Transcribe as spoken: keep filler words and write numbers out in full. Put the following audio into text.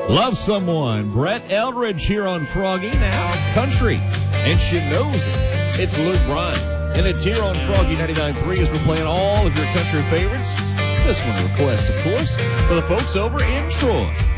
Love Someone, Brett Eldridge here on Froggy Now Country, and she knows it. It's Luke Bryan, and it's here on Froggy ninety-nine point three as we're playing all of your country favorites. This one request, of course, for the folks over in Troy.